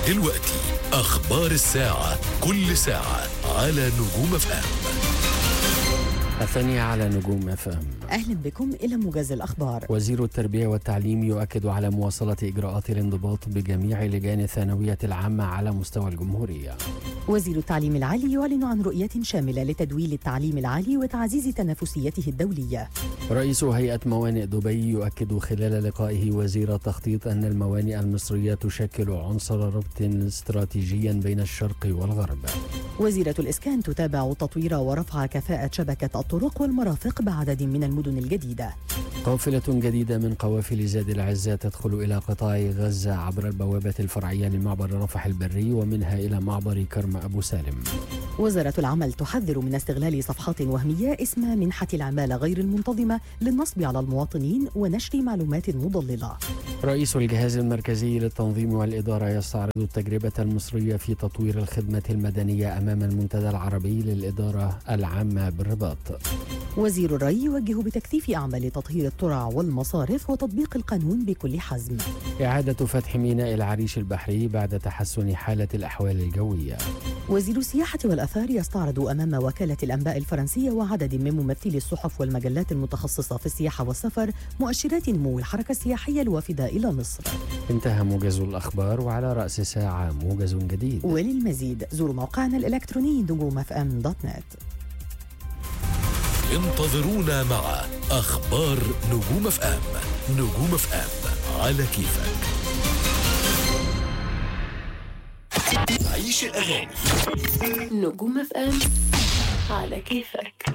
دلوقتي أخبار الساعة، كل ساعة على نجوم FM. الثانية على نجوم FM. أهلا بكم إلى موجز الأخبار. وزير التربية والتعليم يؤكد على مواصلة إجراءات الانضباط بجميع لجان الثانوية العامة على مستوى الجمهورية. وزير التعليم العالي يعلن عن رؤية شاملة لتدويل التعليم العالي وتعزيز تنافسيته الدولية. رئيس هيئة موانئ دبي يؤكد خلال لقائه وزير التخطيط أن الموانئ المصرية تشكل عنصر ربط استراتيجيا بين الشرق والغرب. وزيرة الإسكان تتابع تطوير ورفع كفاءة شبكة الطرق والمرافق بعدد من المدن الجديدة. قافلة جديدة من قوافل زاد العزة تدخل إلى قطاع غزة عبر البوابة الفرعية لمعبر رفح البري ومنها إلى معبر كرم أبو سالم. وزارة العمل تحذر من استغلال صفحات وهمية اسمها منحة العمالة غير المنتظمة للنصب على المواطنين ونشر معلومات مضللة. رئيس الجهاز المركزي للتنظيم والإدارة يستعرض التجربة المصرية في تطوير الخدمة المدنية أمام المنتدى العربي للإدارة العامة بالرباط. وزير الري يوجه بتكثيف أعمال تطهير الترع والمصارف وتطبيق القانون بكل حزم. إعادة فتح ميناء العريش البحري بعد تحسن حالة الأحوال الجوية. وزير السياحة والأثار يستعرض أمام وكالة الأنباء الفرنسية وعدد من ممثلي الصحف والمجلات المتخصصة في السياحة والسفر مؤشرات نمو الحركة السياحية الوافدة إلى مصر. انتهى موجز الأخبار، وعلى رأس ساعة موجز جديد. وللمزيد زوروا موقعنا الإلكتروني نجوم.fm.net. انتظرونا مع أخبار نجوم FM. نجوم FM على كيفك. عيش الأغاني. نجوم FM على كيفك.